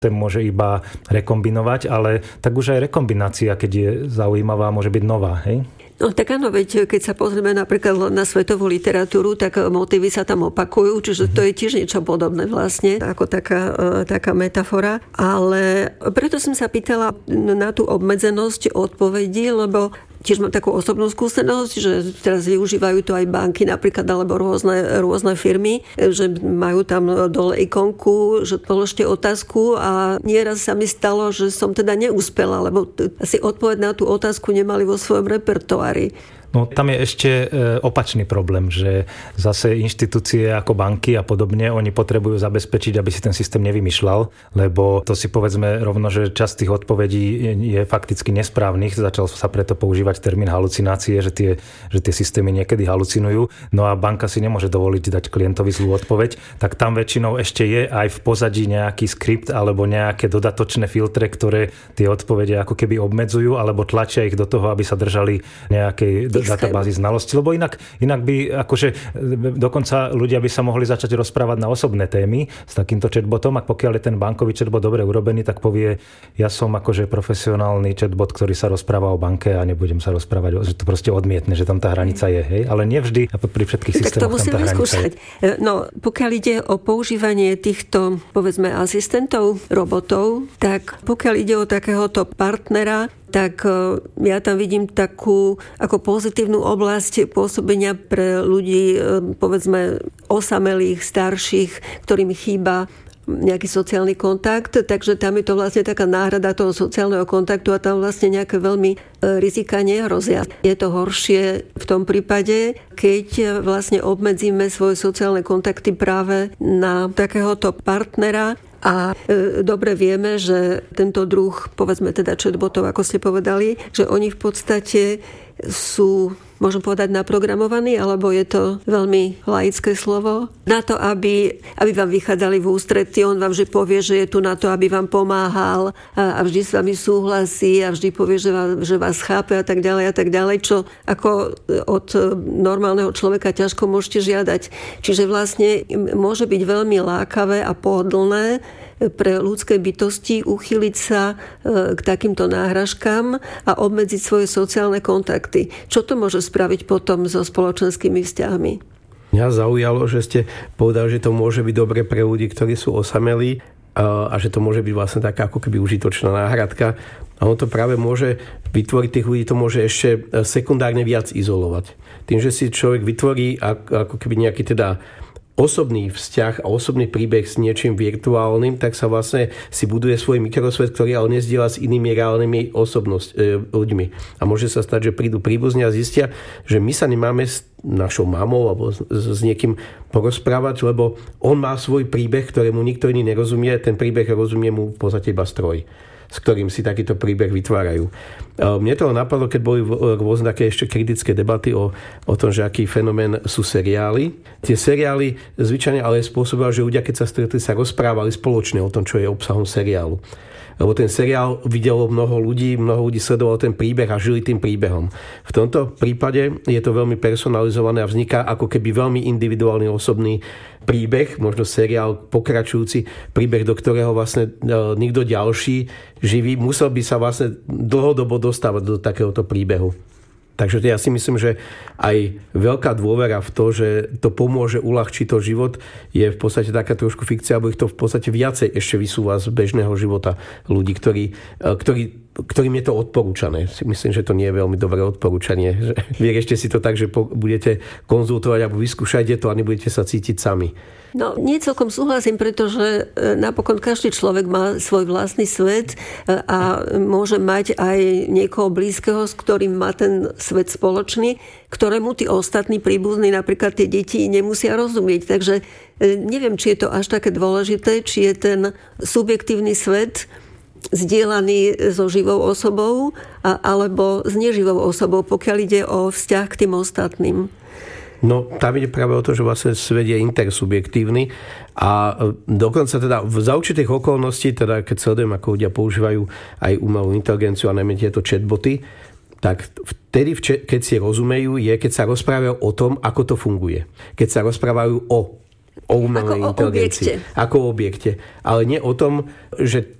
ten môže iba rekombinovať, ale tak už aj rekombinácia, keď je zaujímavá, môže byť nová, hej? No tak áno, veď keď sa pozrieme napríklad na svetovú literatúru, tak motívy sa tam opakujú, čiže to je tiež niečo podobné vlastne, ako taká metafora. Ale preto som sa pýtala na tú obmedzenosť odpovedí, lebo tiež mám takú osobnú skúsenosť, že teraz využívajú to aj banky napríklad, alebo rôzne firmy, že majú tam dole ikonku, že položte otázku a nieraz sa mi stalo, že som teda neúspela, lebo asi odpoveď na tú otázku nemali vo svojom repertoári. No tam je ešte opačný problém, že zase inštitúcie ako banky a podobne, oni potrebujú zabezpečiť, aby si ten systém nevymýšľal, lebo to si povedzme rovno, že časť tých odpovedí je fakticky nesprávnych. Začal sa preto používať termín halucinácie, že tie systémy niekedy halucinujú. No a banka si nemôže dovoliť dať klientovi zlú odpoveď, tak tam väčšinou ešte je aj v pozadí nejaký skript alebo nejaké dodatočné filtre, ktoré tie odpovede ako keby obmedzujú alebo tlačia ich do toho, aby sa držali nejakej databázy znalosti, lebo inak by akože dokonca ľudia by sa mohli začať rozprávať na osobné témy s takýmto chatbotom, a pokiaľ je ten bankový chatbot dobre urobený, tak povie, ja som akože profesionálny chatbot, ktorý sa rozpráva o banke a nebudem sa rozprávať, že to proste odmietne, že tam tá hranica je, hej, ale nevždy pri všetkých systémoch tam tá hranica je. No, pokiaľ ide o používanie týchto, povedzme, asistentov, robotov, tak pokiaľ ide o takéhoto partnera, tak ja tam vidím takú ako pozitívnu oblasť pôsobenia pre ľudí, povedzme, osamelých, starších, ktorým chýba nejaký sociálny kontakt, takže tam je to vlastne taká náhrada toho sociálneho kontaktu a tam vlastne nejaké veľmi rizika nehrozia. Je to horšie v tom prípade, keď vlastne obmedzíme svoje sociálne kontakty práve na takéhoto partnera. A dobre vieme, že tento druh, povedzme teda chatbotov, ako ste povedali, že oni v podstate sú, môžem povedať, naprogramovaní, alebo je to veľmi laické slovo, na to, aby vám vychádzali v ústretí. On vám vždy povie, že je tu na to, aby vám pomáhal a vždy s vami súhlasí a vždy povie, že vás chápe a tak ďalej, čo ako od normálneho človeka ťažko môžete žiadať. Čiže vlastne môže byť veľmi lákavé a pohodlné pre ľudské bytosti uchyliť sa k takýmto náhražkám a obmedziť svoje sociálne kontakty. Čo to môže spraviť potom so spoločenskými vzťahmi? Mňa zaujalo, že ste povedali, že to môže byť dobre pre ľudí, ktorí sú osamelí a že to môže byť vlastne taká ako keby užitočná náhradka. A on to práve môže vytvoriť tých ľudí, to môže ešte sekundárne viac izolovať. Tým, že si človek vytvorí ako keby nejaký teda osobný vzťah a osobný príbeh s niečím virtuálnym, tak sa vlastne si buduje svoj mikrosvet, ktorý ale nezdieľa s inými reálnymi ľuďmi. A môže sa stať, že prídu príbuzní a zistia, že my sa nemáme s našou mamou alebo s niekým porozprávať, lebo on má svoj príbeh, ktorému nikto iný nerozumie, ten príbeh rozumie mu v podstate iba stroj, s ktorým si takýto príbeh vytvárajú. Mne to napadlo, keď boli rôzne také ešte kritické debaty o tom, že aký fenomén sú seriály. Tie seriály zvyčajne ale spôsobili, že ľudia, keď sa stretli, sa rozprávali spoločne o tom, čo je obsahom seriálu. Lebo ten seriál videlo mnoho ľudí sledovalo ten príbeh a žili tým príbehom. V tomto prípade je to veľmi personalizované a vzniká ako keby veľmi individuálny osobný príbeh, možno seriál pokračujúci príbeh, do ktorého vlastne nikto ďalší živý musel by sa vlastne dlhodobo dostávať do takéhoto príbehu. Takže ja si myslím, že aj veľká dôvera v to, že to pomôže uľahčiť to život, je v podstate taká trošku fikcia, alebo ich to v podstate viacej ešte vysúva z bežného života ľudí, ktorým je to odporúčané. Myslím, že to nie je veľmi dobré odporúčanie. Vyriešte si to tak, že budete konzultovať alebo vyskúšajte to a nebudete sa cítiť sami. No, nie celkom súhlasím, pretože napokon každý človek má svoj vlastný svet a môže mať aj niekoho blízkeho, s ktorým má ten svet spoločný, ktorému tí ostatní príbuzní, napríklad tie deti, nemusia rozumieť. Takže neviem, či je to až také dôležité, či je ten subjektívny svet zdieľaný so živou osobou alebo s neživou osobou, pokiaľ ide o vzťah k tým ostatným. No, tam ide práve o to, že vlastne svet je intersubjektívny a dokonca teda za určitých okolností, teda keď sledujem, ako ľudia používajú aj umelú inteligenciu a najmä tieto chatboty, tak vtedy, keď si rozumejú, je, keď sa rozprávajú o tom, ako to funguje. Keď sa rozprávajú o o umelej inteligencii. Ako o objekte. Ale nie o tom, že